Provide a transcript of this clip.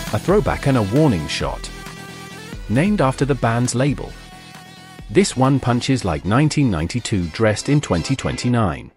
a throwback and a warning shot. Named after the band's label. This one punches like 1992 dressed in 2029.